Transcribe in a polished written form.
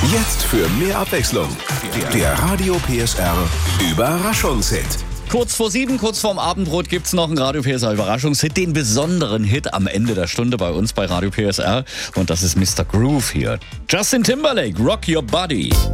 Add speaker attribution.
Speaker 1: Jetzt für mehr Abwechslung. Der Radio PSR Überraschungshit.
Speaker 2: Kurz vor 7, kurz vorm Abendbrot gibt's noch einen Radio PSR Überraschungshit, den besonderen Hit am Ende der Stunde bei uns bei Radio PSR. Und das ist Mr. Groove hier. Justin Timberlake, Rock Your Body.